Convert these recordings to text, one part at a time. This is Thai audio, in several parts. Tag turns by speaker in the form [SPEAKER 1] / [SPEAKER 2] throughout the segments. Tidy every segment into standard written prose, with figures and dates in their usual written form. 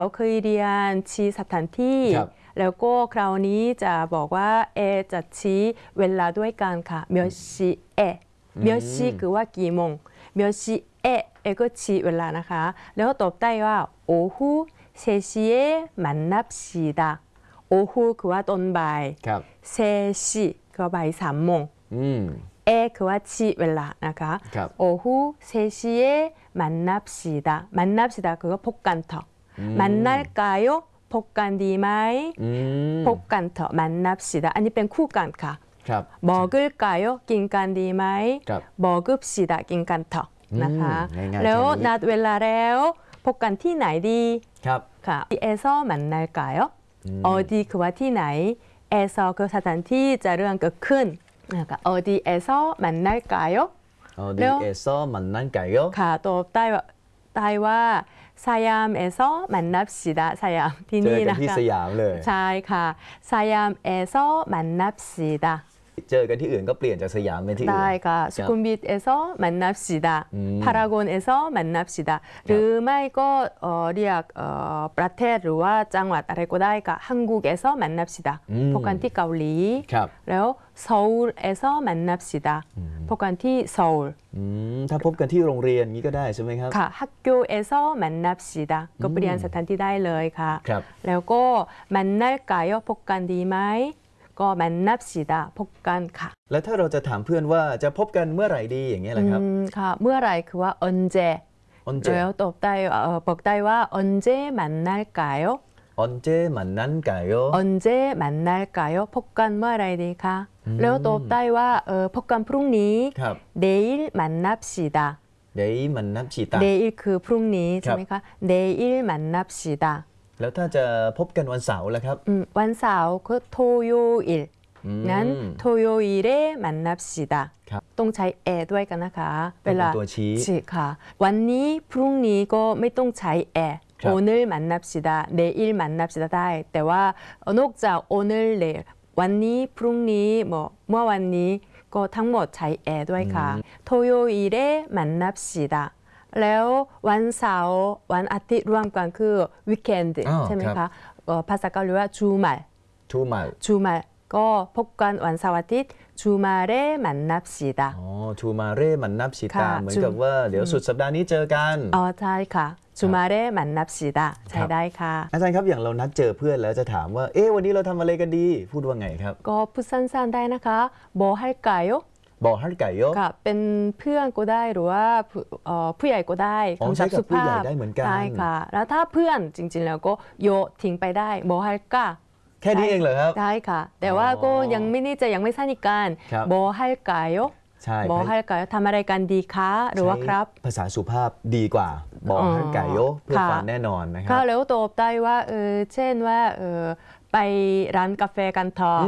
[SPEAKER 1] เราเคยเรียนชี้สถานที่แล้วก็คราวนี้จะบอกว่าจะชี้เวลาด้วยกันค่ะเมียวชีเมียวชีคือว่ากี่โมงเมียวชีก็ชี้เวลานะคะแล้วตอบได้ว่า오후 3시에 만납시다โอฮูคือว่าตอนบ่ายเซชิคือบ่าย3 โมงคือว่าชี้เวลานะคะโอฮูเซชิเอมันนับสีดามันนับสีดาคือว่าพบกันเถอะมันนัดกายพบกันดีไหมพบกันเถอะมันนับสีดาอันนี้เป็นคู่กันค่ะบอกึกายกินกันดีไหมบอกึสีดากินกันเถอะนะคะแล้วนัดเวลาแล้วพบกันที่ไหนดีค่ะ에서 만날까요 어디คือว่าที่ไหน에서คือสถานที่จะเรื่องเกิดขึ้นนะคะ어디에서 만날까요
[SPEAKER 2] 어디에서 만날까요
[SPEAKER 1] ค่ะตอบได้ว่า사얌에서 만납시다 사얌ที่นี่นะคะ
[SPEAKER 2] เจอกันที่สยามเลย
[SPEAKER 1] ใช่ค่ะ사얌에서 만납시다
[SPEAKER 2] เจอกันที่อื่นก็เปลี่ยนจากสยามเป็นที่อื่น
[SPEAKER 1] ได้ค่ะสุขุมวิท에서 만납시다พารากอน에서 만납시다หรือไม่ก็เรียกประเทศหรือว่าจังหวัดอะไรก็ได้ค่ะ한국에서 만납시다พบกันที่เกาหลีแล้ว서울에서 만납시다พบกันที่โซล
[SPEAKER 2] ถ้าพบกันที่โรงเรียนนี้ก็ได้ใช่ไหมครับ
[SPEAKER 1] ค่ะ학교에서 만납시다ก็เปลี่ยนสถานที่ได้เลยค่ะแล้วก็만날까요พบกันดีไหมก็만납시다พบกันค่ะ
[SPEAKER 2] แล้วถ้าเราจะถามเพื่อนว่าจะพบกันเมื่อไหร่ดีอย่างเงี้ยแหละครับ
[SPEAKER 1] ค่ะเมื่อไหร่คือว่า언제แล้วตอบได้บอกได้ว่า언제 만날까요
[SPEAKER 2] 언제 만날까요
[SPEAKER 1] 언제 만날까요พบกันเมื่อไหร่ดีคะแล้วตอบได้ว่าพบกันพรุ่งนี้내일 만납시다
[SPEAKER 2] 내일 만납시다
[SPEAKER 1] 내일คือพรุ่งนี้ใช่ไหมคะ내일 만납시다
[SPEAKER 2] แล้วถ้าจะพบกันวันเสาร์ล่ะครับ
[SPEAKER 1] วันเสาร์คือ토요일งั้น토요일에 만납시다ต้องใช้ด้วยกันนะคะเวลา
[SPEAKER 2] ตัวชี้
[SPEAKER 1] ค่ะวันนี้พรุ่งนี้ก็ไม่ต้องใช้오늘 만납시다 내일 만납시다ได้แต่ว่านอกจาก오늘 내일วันนี้พรุ่งนี้เมื่อวันนี้ก็ทั้งหมดใช้ด้วยค่ะ토요일에 만납시다แล้ววันเสาร์วันอาทิตย์รวมกันคือวีคเอนด์ใช่ไหมคะภาษาเกาหลีว่า주말ก็พบกันวันเสาร์อาทิตย์주말에 만납시다
[SPEAKER 2] 주말에 만납시다เหมือนกับว่าเดี๋ยวสุดสัปดาห์นี้เจอกัน
[SPEAKER 1] ใช่ค่ะ주말에 만납시다ใช่ได้ค่ะ
[SPEAKER 2] อาจารย์ครับอย่างเรานัดเจอเพื่อนแล้วจะถามว่าวันนี้เราทำอะไรกันดีพูดว่าไงครับ
[SPEAKER 1] ก็พูดสั้นๆได้นะคะ뭐 할까요
[SPEAKER 2] บอกฮัลไก่ย
[SPEAKER 1] ค่ะเป็นเพื่อนก็ได้หรือว่าผู้ใหญ่ก็ได้
[SPEAKER 2] คำศัพท์สุภาพได้เหมือนกัน
[SPEAKER 1] ได้ค่ะแล้วถ้าเพื่อนจริงๆแล้วก็โยทิ้งไปได้บอกฮัลกา
[SPEAKER 2] แค่นี้เองเหรอครับ
[SPEAKER 1] ได้ค่ะแต่ว่าก็ยังไม่นี่จะยังไม่สนิทกันบอกฮัลกาย
[SPEAKER 2] ใช่
[SPEAKER 1] บอกฮัลกายทำอะไรกันดีคะหรือว่าครับ
[SPEAKER 2] ภาษาสุภาพดีกว่าบอกฮัลไก่ยเพื่อฟังแน่นอนนะครับ
[SPEAKER 1] แล้วตอบได้ว่าเช่นว่าไปร้านกาแฟกันเถอะ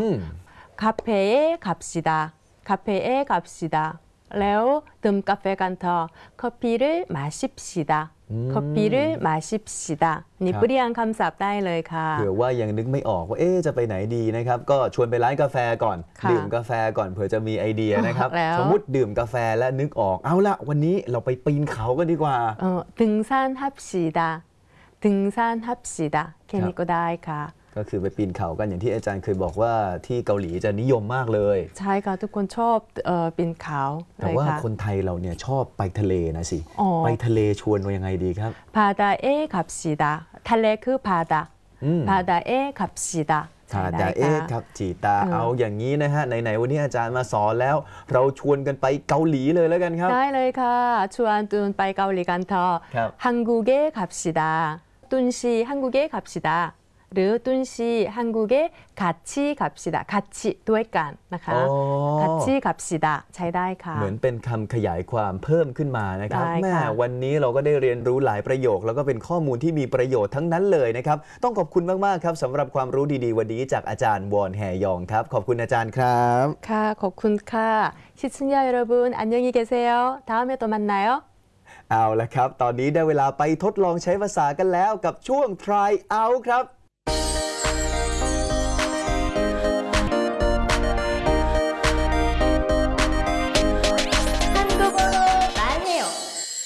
[SPEAKER 1] 카페에 갑시다.แล้วดื่มกาแฟกันเถอะ커피를 마십시다. 커피를 마십시다. นี่เปลี่ยนคำศัพท์ได้เลยค่ะ
[SPEAKER 2] เผื่อว่ายังนึกไม่ออกว่าจะไปไหนดีนะครับก็ชวนไปร้านกาแฟก่อนดื่มกาแฟก่อนเผื่อจะมีไอเดียนะครับสมมุติดื่มกาแฟและนึกออกเอาละวันนี้เราไปปีนเขากันดีกว่า
[SPEAKER 1] 등산합시다.แค่นี้ก็ได้ค่ะ
[SPEAKER 2] ก็คือไปปีนเขากันอย่างที่อาจารย์เคยบอกว่าที่เกาหลีจะนิยมมากเลย
[SPEAKER 1] ใช่ค่ะทุกคนชอบปีนเขา
[SPEAKER 2] แต่ว่าคนไทยเราเนี่ยชอบไปทะเลนะสิไปทะเลชวนว่ายังไงดีครับ
[SPEAKER 1] 바다에 갑시다ทะเลคือ바다에 갑시다
[SPEAKER 2] 바다에 갑시다เอาอย่างนี้นะฮะไหนๆวันนี้อาจารย์มาสอนแล้วเราชวนกันไปเกาหลีเลยแล้วกันครับ
[SPEAKER 1] ได้เลยค่ะชวนตุนไปเกาหลีกันเถอะ한국에 갑시다 뚠씨 한국에 갑시다หรือตุนชี한국에 같이 갑시다 같이ด้วยกันนะคะ같이 갑시다ใช้ได้ค่ะ
[SPEAKER 2] เหมือนเป็นคำขยายความเพิ่มขึ้นมานะครับแม่วันนี้เราก็ได้เรียนรู้หลายประโยคแล้วก็เป็นข้อมูลที่มีประโยชน์ทั้งนั้นเลยนะครับต้องขอบคุณมากๆครับสำหรับความรู้ดีๆวันนี้จากอาจารย์วอนแฮยองครับขอบคุณอาจารย์ครับ
[SPEAKER 1] ค่ะขอบคุณค่ะ시청자여러분안녕히계세요 다음에 또 만나요
[SPEAKER 2] เอาละครับตอนนี้ได้เวลาไปทดลองใช้ภาษากันแล้วกับช่วง Try Out ครับ